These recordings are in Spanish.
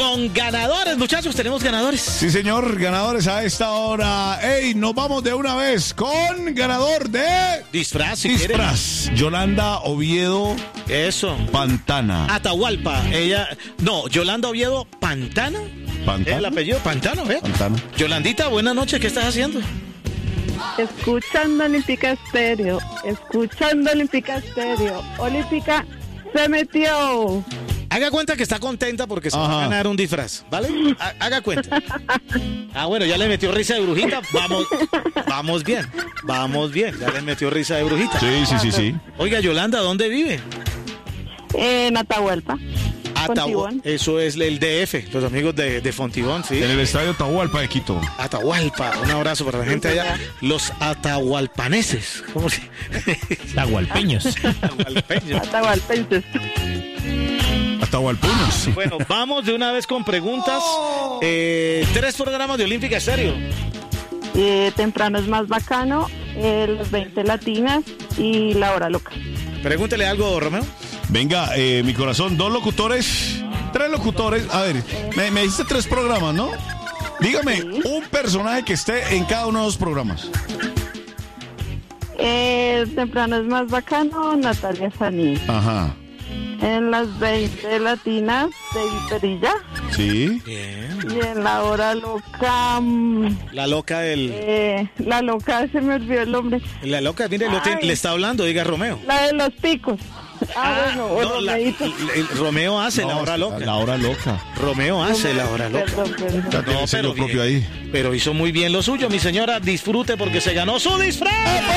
con ganadores, muchachos. Tenemos ganadores. Sí, señor, ganadores a esta hora. ¡Ey! Nos vamos de una vez con ganador de... Disfraz, si Disfraz. Yolanda Oviedo. Eso. Pantana. Atahualpa. Ella... No, Yolanda Oviedo Pantana. ¿Pantana? El apellido Pantano, ¿eh? Pantana. Yolandita, buenas noches. ¿Qué estás haciendo? Escuchando Olímpica Estéreo. Escuchando Olímpica Estéreo. Olímpica se metió. Haga cuenta que está contenta porque se va a ganar un disfraz, ¿vale? Haga cuenta. Ah, bueno, ya le metió risa de brujita. Vamos bien. Ya le metió risa de brujita. Sí. Oiga, Yolanda, ¿dónde vive? En Atahualpa. Fontibón. Eso es el DF, los amigos de Fontibón, sí. En el estadio Atahualpa de Quito. Atahualpa, un abrazo para la gente allá. Los atahualpaneses. ¿Cómo se? Atahualpeños. Atahualpenses. Atahualpunos. Bueno, vamos de una vez con preguntas. 3 programas de Olímpica Estéreo. Temprano es más bacano. Los 20 latinas y La Hora Loca. Pregúntele algo, Romeo. Venga, mi corazón, 2 locutores, 3 locutores. A ver, me dijiste 3 programas, ¿no? Dígame un personaje que esté en cada uno de los programas. Temprano es más bacano, Natalia Saní. Ajá. En las 20 latinas, David Perilla. Sí. Bien. Y en La Hora Loca... La loca del... la loca, se me olvidó el nombre. La loca, mire, le está hablando, diga Romeo. La de los picos. Romeo hace La Hora Loca. La Hora Loca. Romeo hace La Hora Loca. Perdón. Ya tiene sello propio ahí. Pero hizo muy bien lo suyo, mi señora. Disfrute porque se ganó su disfraz.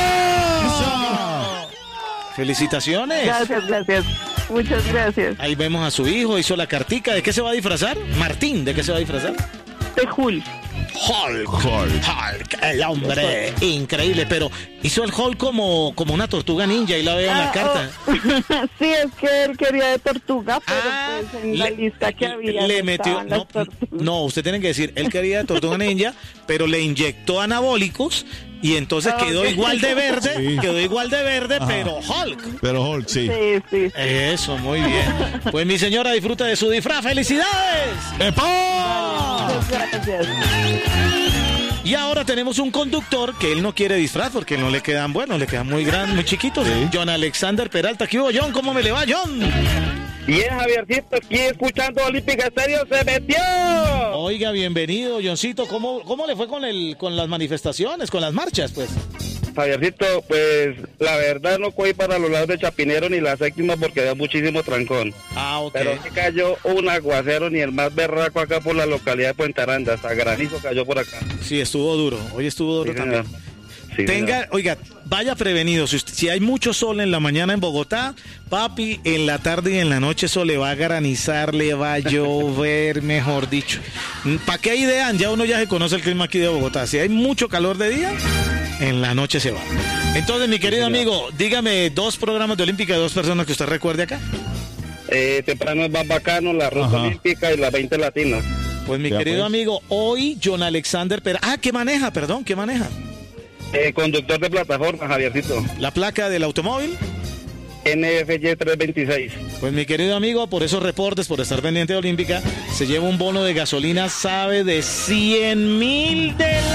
¡Felicitaciones! Gracias. Muchas gracias. Ahí vemos a su hijo, hizo la cartica. ¿De qué se va a disfrazar? Martín, ¿de qué se va a disfrazar? De Hulk. Hulk, el hombre increíble, pero hizo el Hulk como una tortuga ninja y la veo en la carta. Sí, es que él quería de tortuga, pero pues en la lista que había le metió, no, usted tiene que decir, él quería de tortuga ninja, pero le inyectó anabólicos y entonces quedó igual de verde, pero Hulk. Sí. Sí. Eso, muy bien. Pues mi señora, disfruta de su disfraz. ¡Felicidades! ¡Epa! Muchas gracias. Y ahora tenemos un conductor que él no quiere disfraz porque no le quedan buenos, le quedan muy grandes, muy chiquitos. Sí. John Alexander Peralta. ¿Qué hubo, John? ¿Cómo me le va, John? Bien, Javiercito, aquí escuchando Olímpica Estéreo, se metió. Oiga, bienvenido, Johncito. ¿Cómo le fue con las manifestaciones, con las marchas, pues? Javiercito, pues la verdad no cogí para los lados de Chapinero ni la séptima porque había muchísimo trancón. Ah, ok. Pero sí cayó un aguacero ni el más berraco acá por la localidad de Puente Aranda, hasta granizo cayó por acá. Sí, estuvo duro. Hoy estuvo duro Sí, también. Sí, Oiga, vaya prevenido. Si hay mucho sol en la mañana en Bogotá, papi, en la tarde y en la noche eso le va a granizar, le va a llover, mejor dicho. ¿Para qué idean? Ya uno ya se conoce el clima aquí de Bogotá. Si hay mucho calor de día, en la noche se va. Entonces, mi querido amigo, dígame 2 programas de Olímpica de 2 personas que usted recuerde acá. Temprano es más bacano, la ruta olímpica y las 20 latinas. Pues mi querido amigo, hoy John Alexander ¿qué maneja? Perdón, ¿qué maneja? Conductor de plataforma, Javiercito. ¿La placa del automóvil? NFY 326. Pues mi querido amigo, por esos reportes, por estar pendiente de Olímpica, se lleva un bono de gasolina, sabe, de 100,000 del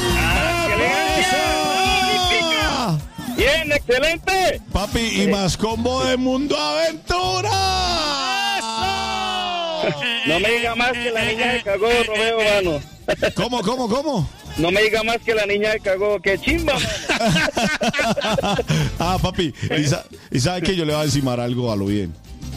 año. Bien, excelente. Papi, y más combo de Mundo Aventura. No me diga más que la niña se cagó, Romeo, mano. ¿Cómo? No me diga más que la niña se cagó. ¡Qué chimba, mano! Papi, y sabe que yo le voy a encimar algo a lo bien.